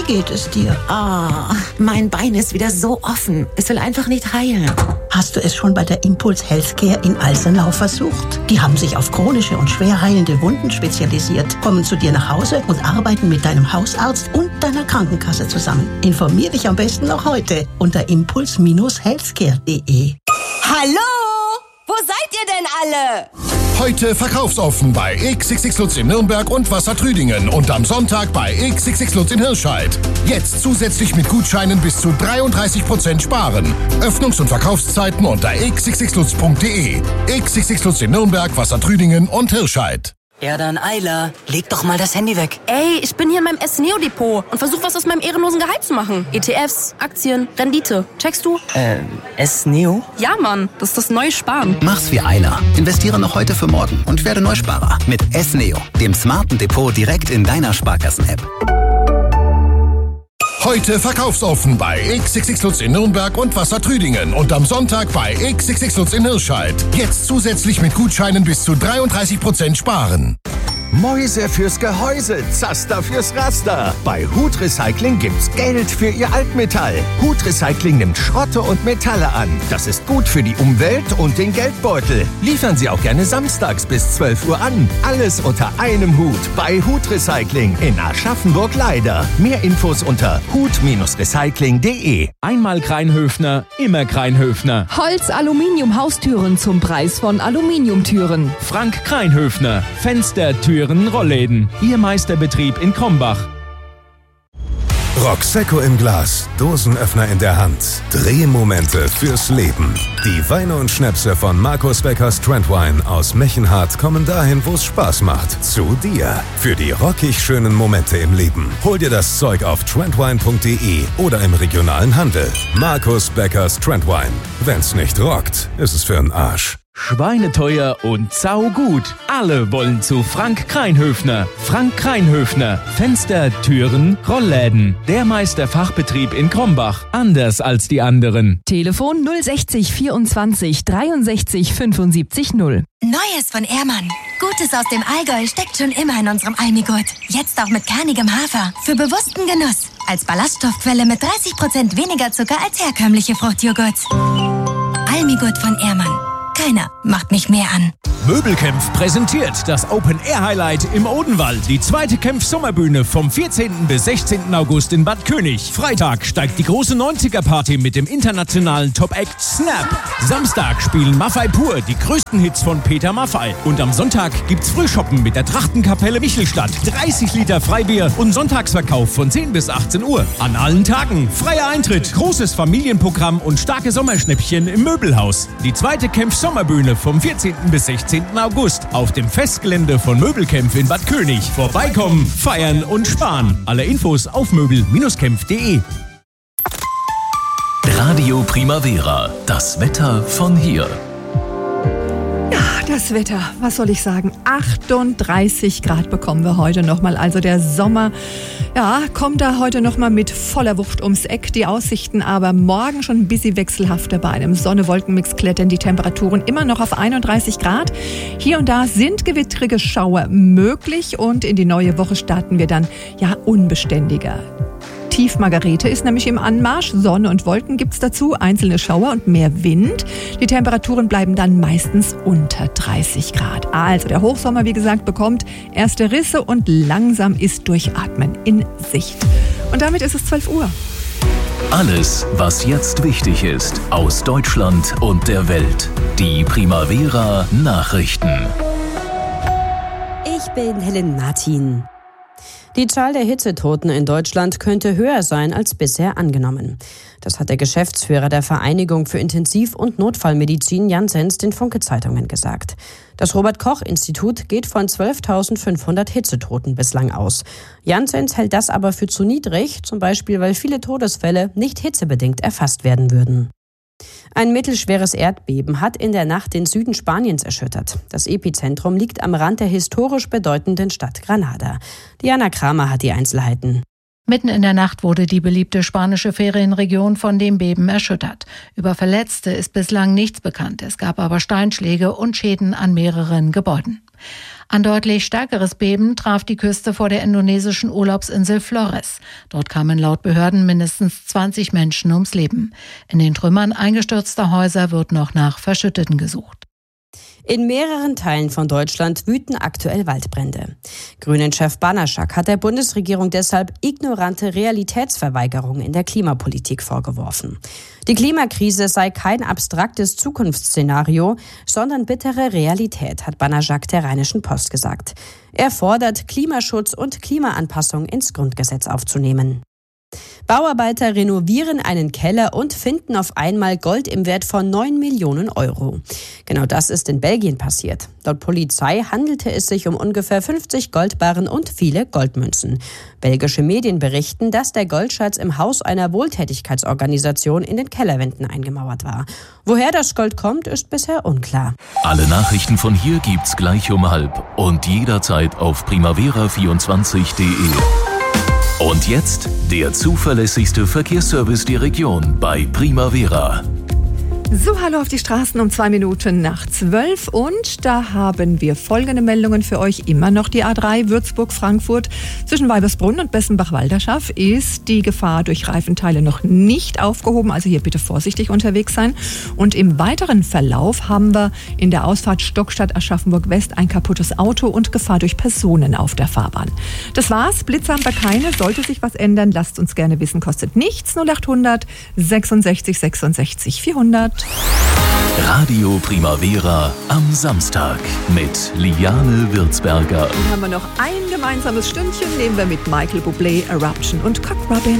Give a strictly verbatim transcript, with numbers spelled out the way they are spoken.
Wie geht es dir? Ah, mein Bein ist wieder so offen. Es will einfach nicht heilen. Hast du es schon bei der Impuls Healthcare in Alsenau versucht? Die haben sich auf chronische und schwer heilende Wunden spezialisiert, kommen zu dir nach Hause und arbeiten mit deinem Hausarzt und deiner Krankenkasse zusammen. Informier dich am besten noch heute unter impuls Healthcare punkt de. Hallo? Wo seid ihr denn alle? Heute verkaufsoffen bei X X X Lutz in Nürnberg und Wassertrüdingen und am Sonntag bei X X X Lutz in Hirscheid. Jetzt zusätzlich mit Gutscheinen bis zu dreiunddreißig Prozent sparen. Öffnungs- und Verkaufszeiten unter x x x lutz punkt de. X X X Lutz in Nürnberg, Wassertrüdingen und Hirscheid. Ja dann, Ayla, leg doch mal das Handy weg. Ey, ich bin hier in meinem S-Neo-Depot und versuche was aus meinem ehrenlosen Gehalt zu machen. E T Fs, Aktien, Rendite. Checkst du? Äh, S-Neo? Ja, Mann, das ist das neue Sparen. Mach's wie Ayla. Investiere noch heute für morgen und werde Neusparer. Mit S-Neo, dem smarten Depot direkt in deiner Sparkassen-App. Heute verkaufsoffen bei X X X Lutz in Nürnberg und Wassertrüdingen und am Sonntag bei X X X Lutz in Hirscheid. Jetzt zusätzlich mit Gutscheinen bis zu dreiunddreißig Prozent sparen. Mäuse fürs Gehäuse, Zaster fürs Raster. Bei Hut Recycling gibt's Geld für Ihr Altmetall. Hut Recycling nimmt Schrotte und Metalle an. Das ist gut für die Umwelt und den Geldbeutel. Liefern Sie auch gerne samstags bis zwölf Uhr an. Alles unter einem Hut bei Hut Recycling in Aschaffenburg-Leider. Mehr Infos unter hut Recycling punkt de. Einmal Kreinhöfner, immer Kreinhöfner. Holz-Aluminium-Haustüren zum Preis von Aluminiumtüren. Frank Kreinhöfner, Fenster, Türen, Rollläden. Ihr Meisterbetrieb in Krombach. Roxecco im Glas, Dosenöffner in der Hand, Drehmomente fürs Leben. Die Weine und Schnäpse von Markus Beckers Trendwine aus Mechenhardt kommen dahin, wo es Spaß macht. Zu dir. Für die rockig schönen Momente im Leben. Hol dir das Zeug auf trendwine punkt de oder im regionalen Handel. Markus Beckers Trendwine. Wenn's nicht rockt, ist es für 'n Arsch. Schweineteuer und saugut. Alle wollen zu Frank Kreinhöfner. Frank Kreinhöfner. Fenster, Türen, Rollläden. Der Meisterfachbetrieb in Krombach. Anders als die anderen. Telefon null sechzig vierundzwanzig dreiundsechzig fünfundsiebzig null. Neues von Ehrmann. Gutes aus dem Allgäu steckt schon immer in unserem Almigurt. Jetzt auch mit kernigem Hafer. Für bewussten Genuss. Als Ballaststoffquelle mit dreißig Prozent weniger Zucker als herkömmliche Fruchtjoghurts. Almigurt von Ehrmann. Keiner macht mich mehr an. Möbelkämpf präsentiert das Open-Air-Highlight im Odenwald. Die zweite Kämpf-Sommerbühne vom vierzehnten bis sechzehnten August in Bad König. Freitag steigt die große neunziger-Party mit dem internationalen Top-Act Snap. Samstag spielen Maffei Pur die größten Hits von Peter Maffei. Und am Sonntag gibt's Frühshoppen mit der Trachtenkapelle Michelstadt. dreißig Liter Freibier und Sonntagsverkauf von zehn bis achtzehn Uhr. An allen Tagen freier Eintritt, großes Familienprogramm und starke Sommerschnäppchen im Möbelhaus. Die zweite Kämpf-Sommerbühne vom vierzehnten bis sechzehnten August auf dem Festgelände von Möbelkämpf in Bad König. Vorbeikommen, feiern und sparen. Alle Infos auf möbel kämpf punkt de. Radio Primavera, das Wetter von hier. Das Wetter, was soll ich sagen? achtunddreißig Grad bekommen wir heute nochmal. Also der Sommer, ja, kommt da heute nochmal mit voller Wucht ums Eck. Die Aussichten aber morgen schon ein bisschen wechselhafter. Bei einem Sonne-Wolken-Mix klettern die Temperaturen immer noch auf einunddreißig Grad. Hier und da sind gewittrige Schauer möglich und in die neue Woche starten wir dann ja unbeständiger. Tief Margarete ist nämlich im Anmarsch. Sonne und Wolken gibt's dazu, einzelne Schauer und mehr Wind. Die Temperaturen bleiben dann meistens unter dreißig Grad. Also der Hochsommer, wie gesagt, bekommt erste Risse und langsam ist Durchatmen in Sicht. Und damit ist es zwölf Uhr. Alles, was jetzt wichtig ist, aus Deutschland und der Welt. Die Primavera Nachrichten. Ich bin Helen Martin. Die Zahl der Hitzetoten in Deutschland könnte höher sein als bisher angenommen. Das hat der Geschäftsführer der Vereinigung für Intensiv- und Notfallmedizin Janssens den Funke-Zeitungen gesagt. Das Robert-Koch-Institut geht von zwölftausendfünfhundert Hitzetoten bislang aus. Janssens hält das aber für zu niedrig, zum Beispiel weil viele Todesfälle nicht hitzebedingt erfasst werden würden. Ein mittelschweres Erdbeben hat in der Nacht den Süden Spaniens erschüttert. Das Epizentrum liegt am Rand der historisch bedeutenden Stadt Granada. Diana Kramer hat die Einzelheiten. Mitten in der Nacht wurde die beliebte spanische Ferienregion von dem Beben erschüttert. Über Verletzte ist bislang nichts bekannt. Es gab aber Steinschläge und Schäden an mehreren Gebäuden. Ein deutlich stärkeres Beben traf die Küste vor der indonesischen Urlaubsinsel Flores. Dort kamen laut Behörden mindestens zwanzig Menschen ums Leben. In den Trümmern eingestürzter Häuser wird noch nach Verschütteten gesucht. In mehreren Teilen von Deutschland wüten aktuell Waldbrände. Grünen-Chef Banaschak hat der Bundesregierung deshalb ignorante Realitätsverweigerung in der Klimapolitik vorgeworfen. Die Klimakrise sei kein abstraktes Zukunftsszenario, sondern bittere Realität, hat Banaschak der Rheinischen Post gesagt. Er fordert, Klimaschutz und Klimaanpassung ins Grundgesetz aufzunehmen. Bauarbeiter renovieren einen Keller und finden auf einmal Gold im Wert von neun Millionen Euro. Genau das ist in Belgien passiert. Laut Polizei handelte es sich um ungefähr fünfzig Goldbarren und viele Goldmünzen. Belgische Medien berichten, dass der Goldschatz im Haus einer Wohltätigkeitsorganisation in den Kellerwänden eingemauert war. Woher das Gold kommt, ist bisher unklar. Alle Nachrichten von hier gibt's gleich um halb und jederzeit auf primavera vierundzwanzig punkt de. Und jetzt der zuverlässigste Verkehrsservice der Region bei Primavera. So, hallo auf die Straßen um zwei Minuten nach zwölf und da haben wir folgende Meldungen für euch. Immer noch die A drei Würzburg-Frankfurt. Zwischen Weibersbrunn und Bessenbach-Walderschaff ist die Gefahr durch Reifenteile noch nicht aufgehoben, also hier bitte vorsichtig unterwegs sein. Und im weiteren Verlauf haben wir in der Ausfahrt Stockstadt-Aschaffenburg-West ein kaputtes Auto und Gefahr durch Personen auf der Fahrbahn. Das war's, Blitze haben wir keine, sollte sich was ändern, lasst uns gerne wissen, kostet nichts, null achthundert sechsundsechzig sechsundsechzig vierhundert. Radio Primavera am Samstag mit Liane Würzberger. Dann haben wir noch ein gemeinsames Stündchen, nehmen wir mit Michael Bublé, Eruption und Cock Robin.